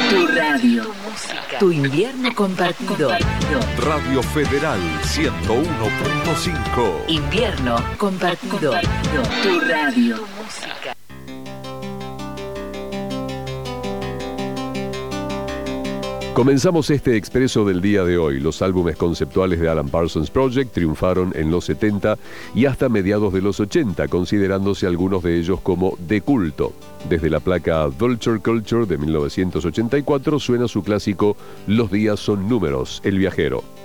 Tu radio. Tu música. Tu invierno compartido. Radio Federal 101.5. Invierno compartido. Tu radio. Tu música. Comenzamos este expreso del día de hoy. Los álbumes conceptuales de Alan Parsons Project triunfaron en los 70 y hasta mediados de los 80, considerándose algunos de ellos como de culto. Desde la placa Vulture Culture de 1984 suena su clásico Los días son números, El viajero.